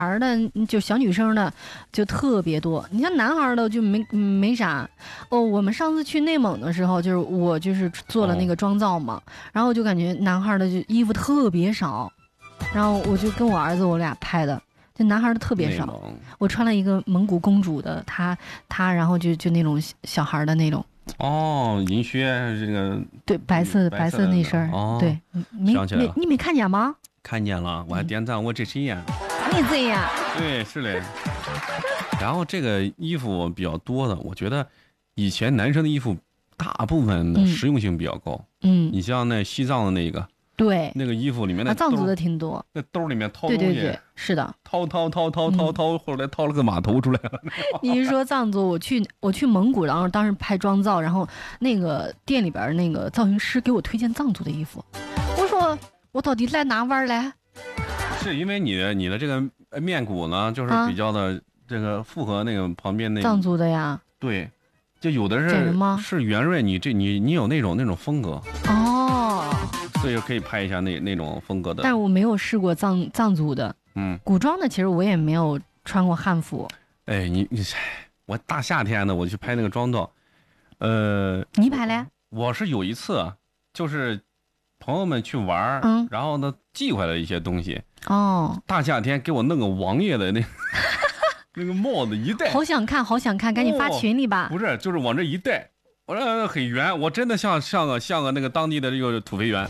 孩的就小女生的就特别多，你像男孩的就没啥。我们上次去内蒙的时候，就是我就是做了那个妆造嘛，然后我就感觉男孩的就衣服特别少，然后我就跟我儿子我俩拍的，就男孩的特别少。我穿了一个蒙古公主的，他然后就那种小孩的那种。 银靴这个对白色那身对，你没看见吗？ 看见了，我还点赞我这谁呀？ 你这样？ 对，是嘞。然后这个衣服比较多的，我觉得以前男生的衣服大部分的实用性比较高。你像那西藏的那个， 对， 那个衣服里面的藏族的挺多， 那兜里面掏东西， 对，是的， 掏，后来掏了个码头出来了。 你一说藏族，我去蒙古，然后当时拍妆造，然后那个店里边那个造型师给我推荐藏族的衣服，我说我到底来哪玩来？ 是因为你的这个面骨呢，就是比较的这个符合那个旁边那个藏族的呀。 对，就有的是圆润，你有那种风格哦， 所以可以拍一下那种风格的。 但是我没有试过藏族的，古装的其实我也没有穿过汉服。 哎，我大夏天的我去拍那个妆造， 你拍嘞？ 我是有一次就是朋友们去玩，然后呢寄回来一些东西。大夏天给我弄个王爷的那个帽子一戴， 好想看，赶紧发群里吧。 不是，就是往这一戴，我这很圆，我真的像个那个当地的这个土肥圆。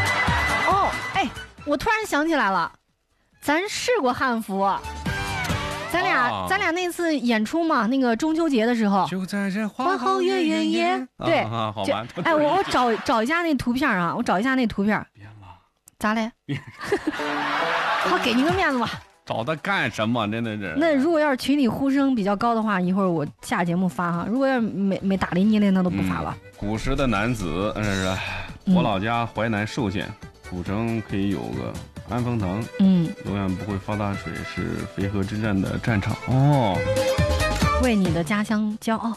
我突然想起来了，咱试过汉服，咱俩那次演出嘛，那个中秋节的时候， 就在这花好月圆夜。对， 好吧。 我找一下那图片啊，别了，咋嘞？我给你个面子吧。 找他干什么？真的是。 那如果要是群里呼声比较高的话，一会儿我下节目发哈。如果要是没打理你的，那都不发了。 古时的男子，我老家淮南寿县，古城可以有个安丰堂，永远不会发大水，是淝河之战的战场。 为你的家乡骄傲。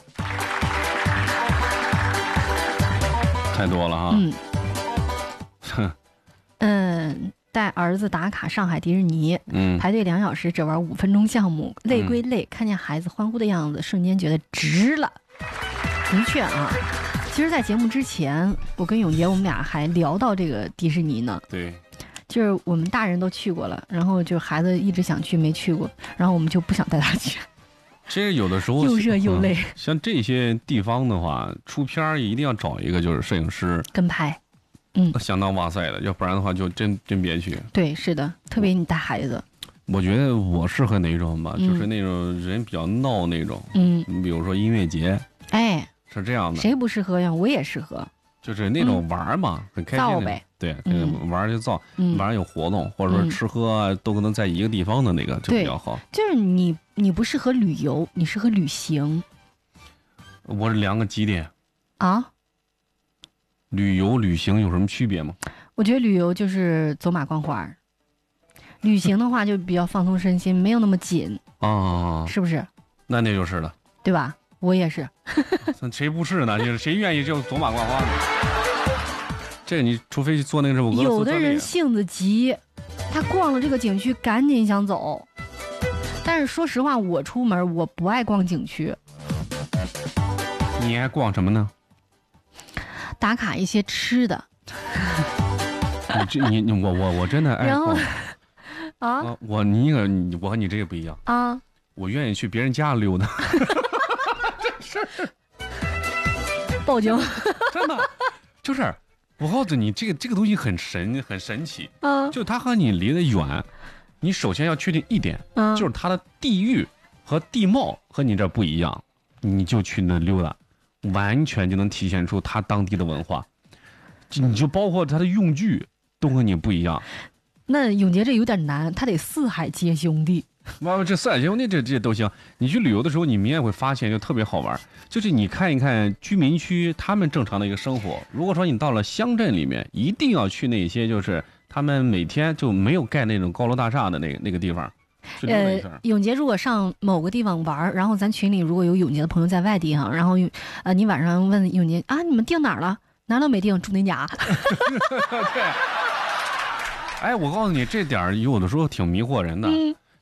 太多了哈。 带儿子打卡上海迪士尼，排队2小时只玩5分钟项目，累归累，看见孩子欢呼的样子，瞬间觉得值了。的确啊，其实在节目之前，我跟永杰我们俩还聊到这个迪士尼呢。 对， 就是我们大人都去过了，然后就孩子一直想去没去过，然后我们就不想带他去。 其实有的时候又热又累。 像这些地方的话，出片一定要找一个就是摄影师跟拍。 相当哇塞的，要不然的话就真别去。 对，是的，特别你带孩子。 我觉得我适合哪种吧，就是那种人比较闹那种。你比如说音乐节，是这样的。 谁不适合呀？我也适合。 就是那种玩嘛，很开心的。 造呗。 对，玩就造，晚上有活动，或者说吃喝都可能在一个地方的那个就比较好。 就是你不适合旅游，你适合旅行。 我是2个极点啊。 旅游旅行有什么区别吗？ 我觉得旅游就是走马观花，旅行的话就比较放松身心，没有那么紧是不是？ 那就是了， 对吧？我也是。 谁不是呢？就是谁愿意就走马观花呢？这你除非去做那个什么。 有的人性子急，他逛了这个景区赶紧想走，但是说实话，我出门我不爱逛景区。 你爱逛什么呢？ 打卡一些吃的。 我真的爱逛。我和你这个不一样啊！ 我愿意去别人家溜达。这事报警。 真的就是我告诉你，这个东西很神奇就它和你离得远，你首先要确定一点，就是它的地域和地貌和你这不一样，你就去那溜达。完全就能体现出他当地的文化，你就包括他的用具都和你不一样。 那永杰这有点难，他得四海皆兄弟。 这四海皆兄弟这都行。你去旅游的时候，你明显会发现就特别好玩，就是你看一看居民区他们正常的一个生活。如果说你到了乡镇里面，一定要去那些就是他们每天就没有盖那种高楼大厦的那个地方。 永杰如果上某个地方玩，然后咱群里如果有永杰的朋友在外地哈，然后你晚上问永杰啊，你们定哪儿了？哪儿都没定，住您家。 对。我告诉你，这点有的时候挺迷惑人的。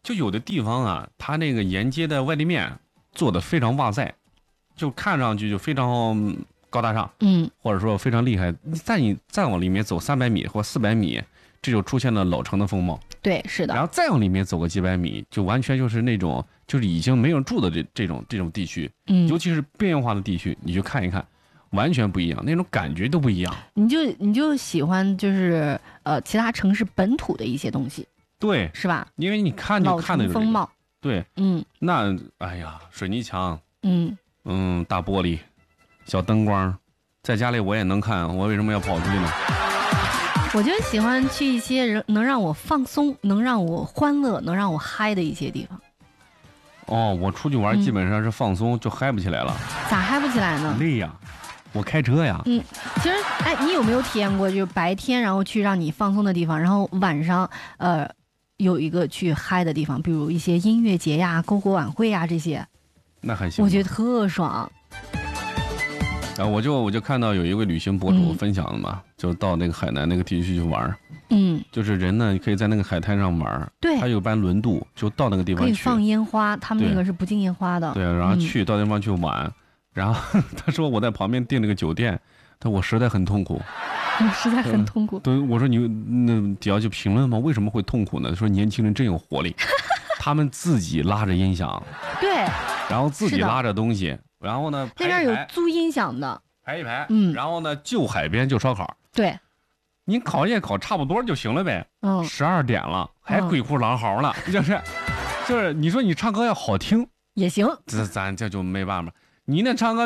就有的地方啊，它那个沿街的外立面做的非常哇塞，就看上去就非常高大上，或者说非常厉害。你再往里面走300米或400米，这就出现了老城的风貌。 对，是的。 然后再往里面走个几百米，就完全就是那种就是已经没人住的这种地区，尤其是边缘化的地区，你去看一看，完全不一样，那种感觉都不一样。 你就喜欢就是其他城市本土的一些东西， 对， 是吧？ 因为你看就看的、 风貌。 对，那哎呀，水泥墙，大玻璃，小灯光，在家里我也能看，我为什么要跑出去呢？ 我就喜欢去一些能让我放松、能让我欢乐、能让我嗨的一些地方。 哦，我出去玩基本上是放松，就嗨不起来了。 咋嗨不起来呢？ 累呀，我开车呀。 其实你有没有体验过，就是白天然后去让你放松的地方，然后晚上有一个去嗨的地方，比如一些音乐节呀、篝火晚会呀这些。 那还行， 我觉得特爽。 然后我就看到有一位旅行博主分享的嘛，就到那个海南那个地区去玩，就是人呢可以在那个海滩上玩， 对， 他有班轮渡，就到那个地方去， 可以放烟花，他们那个是不禁烟花的， 对，然后到地方去玩，然后他说我在旁边订了个酒店，我实在很痛苦，对，我说你那底下就评论嘛，为什么会痛苦呢？说年轻人真有活力，他们自己拉着音响， 对， 然后自己拉着东西。然后呢， 那边有租音响的， 排一排，然后呢，就海边就烧烤， 对， 你烤也烤差不多就行了呗，12点了，还鬼哭狼嚎了，就是你说你唱歌要好听也行， 咱这就没办法，你那唱歌，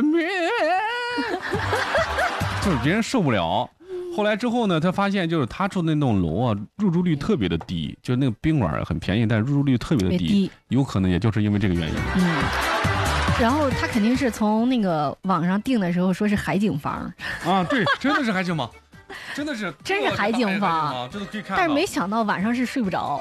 就是别人受不了。后来之后呢，他发现就是他住的那栋楼啊，入住率特别的低，就是那个宾馆很便宜，但入住率特别的低，有可能也就是因为这个原因。 然后他肯定是从那个网上订的时候说是海景房啊，对，真的是海景房，真是海景房， 这都可以看到。 但是没想到晚上是睡不着。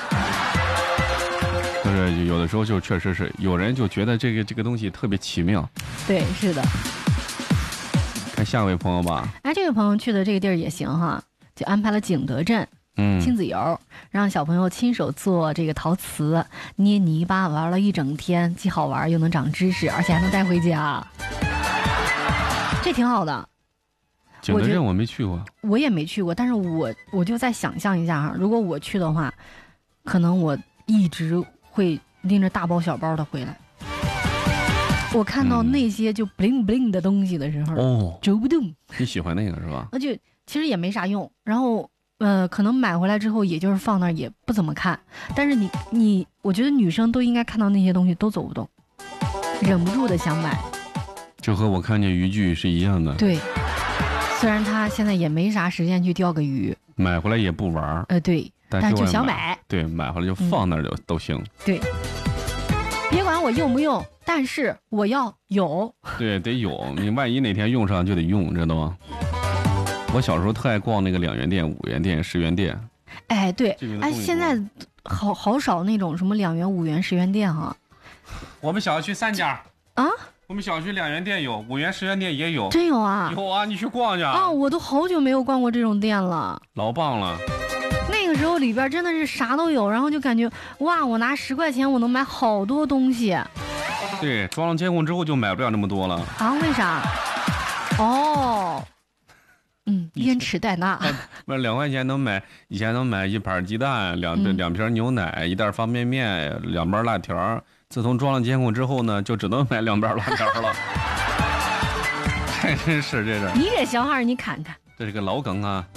就是有的时候就确实是有人就觉得这个东西特别奇妙。 对，是的。 看下一位朋友吧。 这位朋友去的这个地儿也行哈，就安排了景德镇。亲子游，让小朋友亲手做这个陶瓷、捏泥巴，玩了一整天，既好玩又能长知识，而且还能带回家，这挺好的。 景德镇我没去过， 我也没去过，但是我就在想象一下哈，如果我去的话，可能我一直会拎着大包小包的回来。我看到那些就 bling bling 的东西的时候，走不动。 你喜欢那个是吧？ 就其实也没啥用，然后。可能买回来之后也就是放那儿也不怎么看，但是我觉得女生都应该看到那些东西都走不动，忍不住的想买， 就和我看见渔具是一样的。 对，虽然他现在也没啥时间去钓个鱼， 买回来也不玩， 对，但就想买， 对，买回来就放那儿都行， 对，别管我用不用，但是我要有， 对，得有，你万一哪天用上就得用，知道吗？我小时候特爱逛那个2元店、5元店、10元店。 对，现在好少那种什么2元、5元、10元店哈。 我们小区3家啊， 我们小区2元店有，5元、10元店也有。 真有啊？ 有啊，你去逛去啊！我都好久没有逛过这种店了。 老棒了。 那个时候里边真的是啥都有，然后就感觉哇，我拿10块钱我能买好多东西。 对，装了监控之后就买不了那么多了。 啊？为啥？哦。烟齿代钠， 不是2块钱能买，以前能买1盘鸡蛋、两瓶牛奶、1袋方便面、2包辣条。自从装了监控之后呢，就只能买2包辣条了。真是这个。 你这小孩你看看， 这是个老梗啊。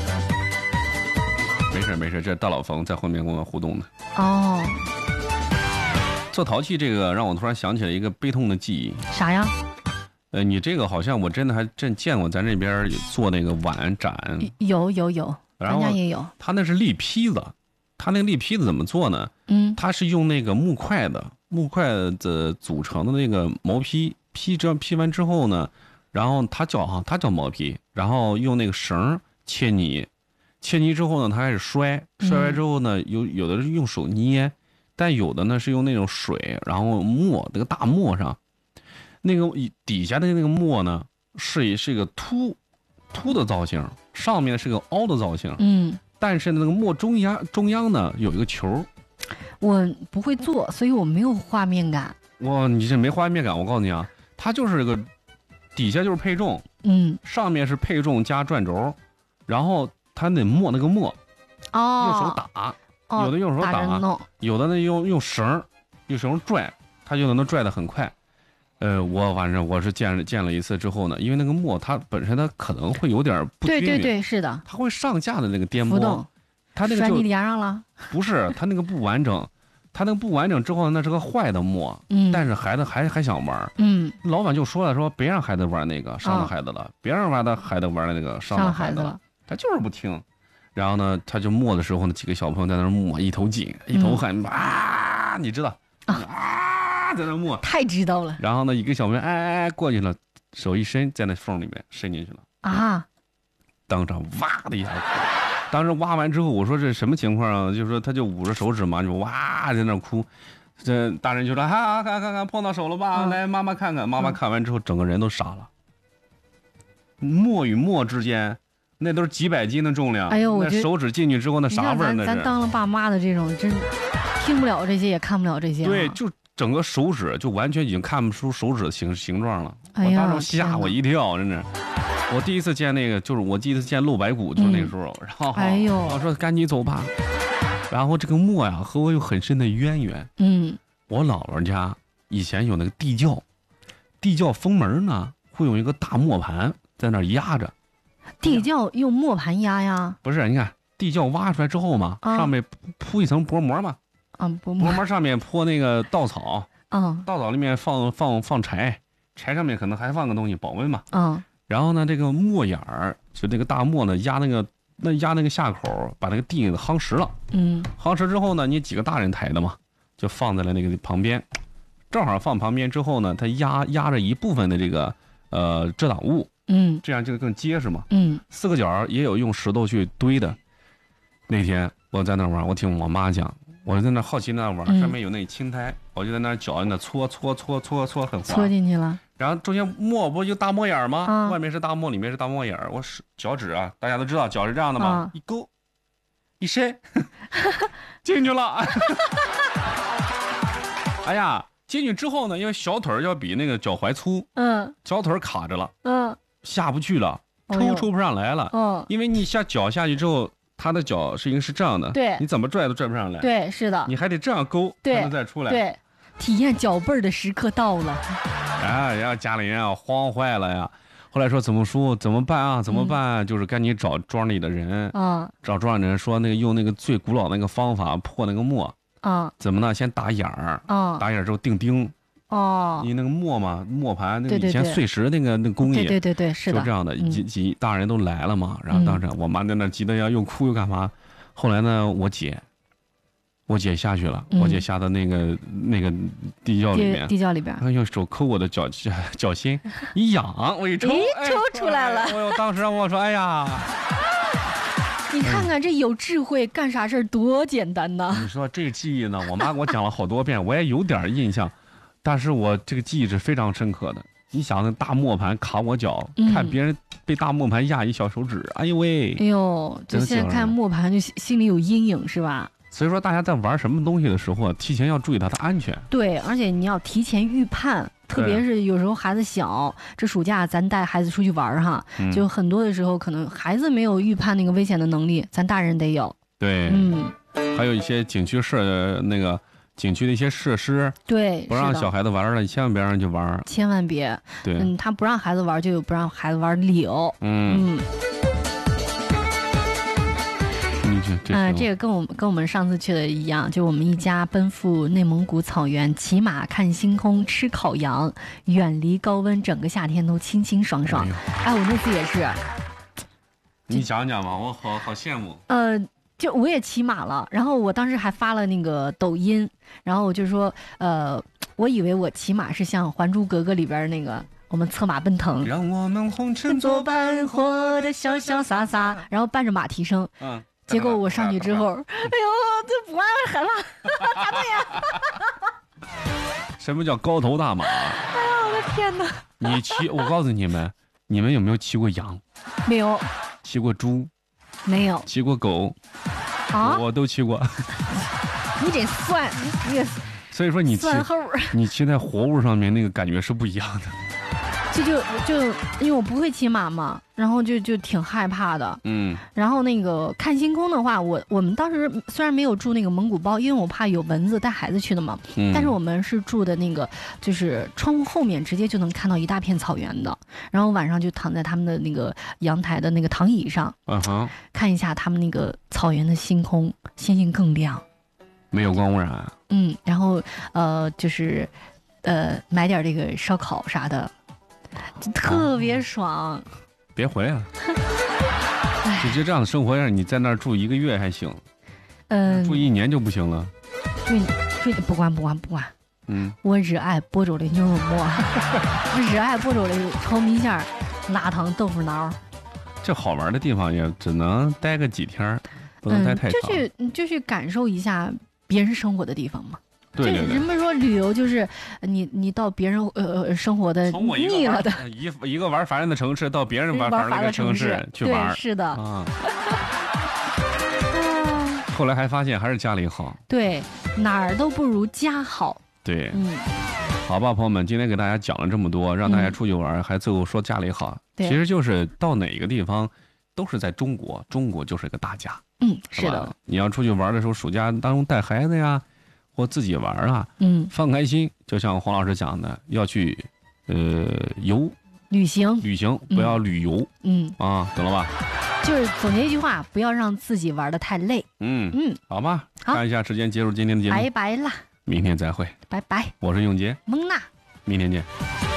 没事，这是大老冯在后面跟我互动的。做陶器这个让我突然想起了一个悲痛的记忆。 啥呀？ 你这个好像我真的还真见过，咱这边做那个碗盏， 有，咱家也有。 他那是立坯子，他那个立坯子怎么做呢？他是用那个木筷子组成的那个毛坯，坯完之后呢，然后他叫毛坯，然后用那个绳切泥之后呢，他开始摔完之后呢，有的是用手捏，但有的呢是用那种水，然后磨那个大磨上。那个底下的那个磨呢，是一个凸的造型，上面是个凹的造型。但是那个磨中央呢有一个球。 我不会做，所以我没有画面感。 哇，你这没画面感，我告诉你啊，它就是这个底下就是配重，上面是配重加转轴，然后它得磨那个磨，用手打，有的用手打，有的呢用绳拽，它就能拽得很快。反正我是见了一次之后呢，因为那个磨它本身它可能会有点不均匀， 对，是的， 它会上下的那个颠簸，它那个摔你脸上了？ 不是，它那个不完整，它那个不完整之后那是个坏的磨，但是孩子还想玩，老板就说了，说别让孩子玩那个伤了孩子了，别让孩子玩那个伤了孩子了，他就是不听。然后呢，他就磨的时候呢，几个小朋友在那磨，一头紧一头汗啊，你知道在那磨， 太知道了。 然后呢，一个小朋友过去了，手一伸，在那缝里面伸进去了啊，当场哇的一下，当时挖完之后，我说这什么情况啊？就是说他就捂着手指嘛，就哇在那哭，这大人就说看碰到手了吧，来妈妈看看。妈妈看完之后，整个人都傻了。磨与磨之间，那都是几百斤的重量， 哎呦， 那手指进去之后那啥味儿？那咱当了爸妈的这种，真听不了这些，也看不了这些。 对，就整个手指就完全已经看不出手指的形状了。我当时吓我一跳，真是。我第一次见那个，就是我第一次见露白骨，就是那时候。然后我说赶紧走吧。然后这个磨呀，和我有很深的渊源。我姥姥家以前有那个地窖，地窖封门呢会有一个大磨盘在那儿压着。 地窖用磨盘压呀？不是，你看地窖挖出来之后嘛，上面铺一层薄膜嘛。薄膜上面铺那个稻草。稻草里面放柴，柴上面可能还放个东西保温嘛。然后呢，这个磨眼儿就这个大磨呢压那个下口，把那个地给夯实了。夯实之后呢，你几个大人抬的嘛，就放在了那个旁边，正好放旁边之后呢，它压着一部分的这个遮挡物。这样就更结实嘛。四个角也有用石头去堆的。那天我在那玩，我听我妈讲，我在那好奇那玩，上面有那青苔，我就在那脚那搓，很滑， 搓进去了。然后中间磨不就大磨眼吗？外面是大磨，里面是大磨眼。我脚趾啊，大家都知道脚是这样的嘛，一勾一伸进去了。哎呀，进去之后呢，因为小腿要比那个脚踝粗，小腿卡着了，下不去了，抽不上来了。因为你脚下去之后，他的脚是这样的， 对， 你怎么拽都拽不上来。 对，是的， 你还得这样勾才能再出来。 对，体验脚背的时刻到了。 然后家里人啊慌坏了呀。后来说怎么办啊？怎么办？就是赶紧找庄里的人，找庄里的人说那个用那个最古老那个方法破那个磨。怎么呢？先打眼儿，打眼儿之后钉钉。你那个磨盘，那个以前碎石那个工艺， 对，是的， 就这样的。几大人都来了嘛，然后当时我妈在那急得要又哭又干嘛。后来呢，我姐下去了，我姐下到那个地窖里面，用手抠我的脚心，一痒，我一抽， 抽出来了。 当时我说，哎呀。 你看看这有智慧，干啥事儿多简单呐！ 你说这个记忆呢？我妈给我讲了好多遍，我也有点印象，但是我这个记忆是非常深刻的。你想那大磨盘卡我脚，看别人被大磨盘压一小手指，哎呦喂！ 哎呦，就现在看磨盘就心里有阴影是吧？ 所以说大家在玩什么东西的时候，提前要注意它的安全。 对，而且你要提前预判。特别是有时候孩子小，这暑假咱带孩子出去玩哈，就很多的时候可能孩子没有预判那个危险的能力，咱大人得有。 对，还有一些景区那个景区的一些设施， 对， 不让小孩子玩了，你千万别让人去玩， 千万别。 对， 他不让孩子玩，就有不让孩子玩理由。这个跟我们上次去的一样，就我们一家奔赴内蒙古草原，骑马看星空，吃烤羊，远离高温，整个夏天都清清爽爽。我那次也是。 你讲讲吧，我好羡慕。 就我也骑马了，然后我当时还发了那个抖音，然后我就说，我以为我骑马是像《还珠格格》里边那个。我们策马奔腾， 让我们红尘作伴， 活得潇潇洒洒，然后伴着马蹄声。结果我上去之后，哎呦，这不爱害怕，咋的呀？ 什么叫高头大马？ 哎呀，我的天哪！ 我告诉你们有没有骑过羊？ 没有。 骑过猪？ 没有。 骑过狗？我都骑过。 你得算，你得所以说你算后， 你骑在活物上面那个感觉是不一样的。 就因为我不会骑马嘛，然后就挺害怕的。然后那个看星空的话，我们当时虽然没有住那个蒙古包，因为我怕有蚊子，带孩子去的嘛。但是我们是住的那个，就是窗户后面直接就能看到一大片草原的。然后晚上就躺在他们的那个阳台的那个躺椅上，看一下他们那个草原的星空，星星更亮， 没有光污染。 然后就是买点这个烧烤啥的。就特别爽， 别回来了。就这样的生活，让你在那儿住1个月还行，住1年就不行了。 住不管。我热爱播州的牛肉末，我热爱播州的炒米线、辣汤豆腐脑。 这好玩的地方也只能待个几天，不能待太长。 就去感受一下别人生活的地方嘛。 对， 人们说旅游就是你到别人生活的腻了的， 一个玩烦人的城市到别人玩烦人的城市去玩， 是的啊。 后来还发现还是家里好， 对，哪儿都不如家好。 对，好吧，朋友们，今天给大家讲了这么多，让大家出去玩，还最后说家里好，其实就是到哪个地方都是在中国，中国就是个大家。 是的， 你要出去玩的时候，暑假当中带孩子呀。或自己玩啊，放开心，就像黄老师讲的，要去，旅行，不要旅游，懂了吧？ 就是总结一句话，不要让自己玩得太累。 好吧，看一下时间，结束今天的节目， 拜拜啦， 明天再会， 拜拜， 我是永杰， 蒙娜， 明天见。